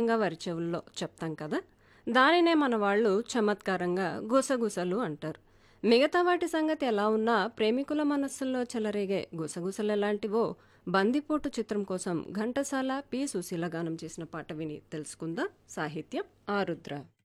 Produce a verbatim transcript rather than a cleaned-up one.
నిశ్శబ్దంగా వారి చెవుల్లో చెప్తాం కదా! దానినే మన వాళ్ళు చమత్కారంగా గుసగుసలు అంటారు. మిగతా వాటి సంగతి ఎలా ఉన్నా ప్రేమికుల మనస్సుల్లో చెలరేగే గుసగుసలెలాంటివో 'బందిపోటు' చిత్రం కోసం ఘంటసాల, పి. సుశీల గానం చేసిన పాట విని తెలుసుకుందాం. సాహిత్యం ఆరుద్ర.